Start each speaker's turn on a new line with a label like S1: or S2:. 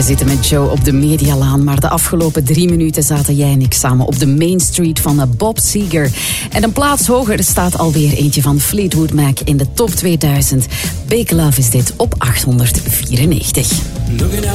S1: We zitten met Joe op de Medialaan, maar de afgelopen 3 minuten zaten jij en ik samen op de Main Street van Bob Seger. En een plaats hoger staat alweer eentje van Fleetwood Mac in de top 2000. Big Love is dit op 894.